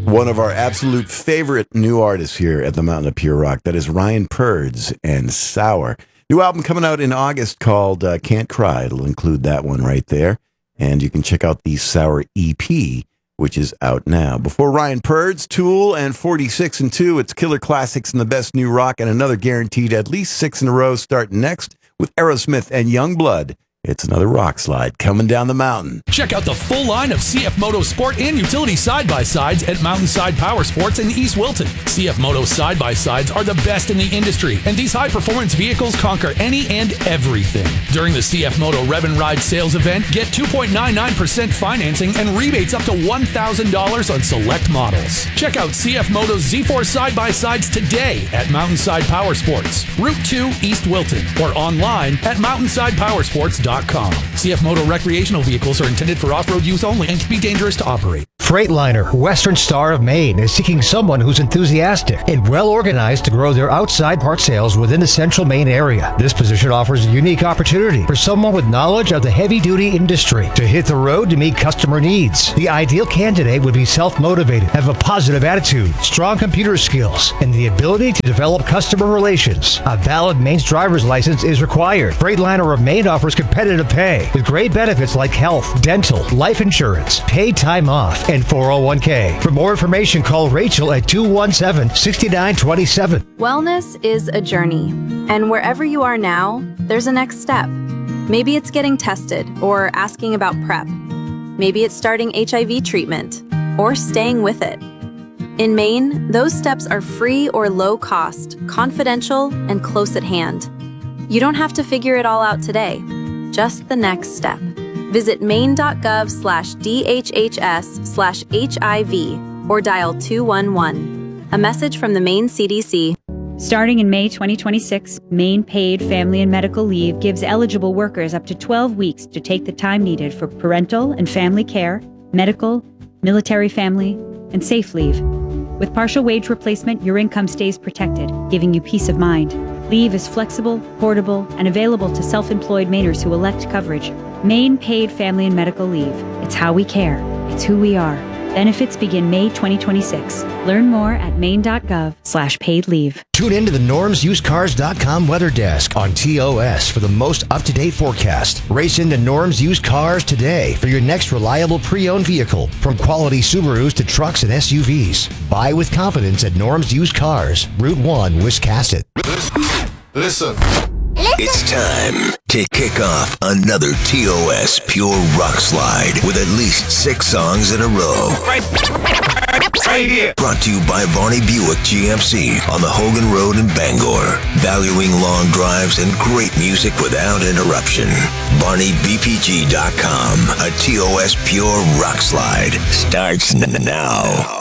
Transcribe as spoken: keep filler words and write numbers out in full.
one of our absolute favorite new artists here at the Mountain of Pure Rock. That is Ryan Purds and Sour. New album coming out in August called uh, Can't Cry. It'll include that one right there. And you can check out the Sour E P, which is out now. Before Ryan Purds, Tool, and forty-six and two, it's Killer Classics and the Best New Rock, and another guaranteed at least six in a row starting next with Aerosmith and Youngblood. It's another rock slide coming down the mountain. Check out the full line of C F Moto Sport and Utility side-by-sides at Mountainside Power Sports in East Wilton. C F Moto side-by-sides are the best in the industry, and these high-performance vehicles conquer any and everything. During the C F Moto Rev and Ride sales event, get two point nine nine percent financing and rebates up to one thousand dollars on select models. Check out C F Moto's Z four side-by-sides today at Mountainside Power Sports, Route two, East Wilton, or online at mountainside power sports dot com. C F Moto recreational vehicles are intended for off-road use only and can be dangerous to operate. Freightliner, Western Star of Maine, is seeking someone who's enthusiastic and well-organized to grow their outside part sales within the central Maine area. This position offers a unique opportunity for someone with knowledge of the heavy-duty industry to hit the road to meet customer needs. The ideal candidate would be self-motivated, have a positive attitude, strong computer skills, and the ability to develop customer relations. A valid Maine's driver's license is required. Freightliner of Maine offers competitive pay with great benefits like health, dental, life insurance, paid time off, and four oh one k. For more information, call Rachel at two one seven, six nine two seven. Wellness is a journey, and wherever you are now, there's a next step. Maybe it's getting tested or asking about PrEP. Maybe it's starting H I V treatment or staying with it. In Maine, those steps are free or low cost, confidential, and close at hand. You don't have to figure it all out today, just the next step. Visit maine.gov slash DHHS slash HIV or dial two one one. A message from the Maine C D C. Starting in May twenty twenty-six, Maine Paid Family and Medical Leave gives eligible workers up to twelve weeks to take the time needed for parental and family care, medical, military family, and safe leave. With partial wage replacement, your income stays protected, giving you peace of mind. Leave is flexible, portable, and available to self-employed Mainers who elect coverage. Maine Paid Family and Medical Leave. It's how we care. It's who we are. Benefits begin May twenty twenty-six. Learn more at maine.gov slash paid leave. Tune in to the norms used cars dot com weather desk on T O S for the most up-to-date forecast. Race into Norms Used Cars today for your next reliable pre-owned vehicle. From quality Subarus to trucks and S U Vs. Buy with confidence at Norms Used Cars, Route one, Wiscasset. Listen. It's time to kick off another T O S Pure Rock Slide with at least six songs in a row. Right, right here. Brought to you by Varney Buick G M C on the Hogan Road in Bangor. Valuing long drives and great music without interruption. Barney B P G dot com. A T O S Pure Rock Slide starts n- now.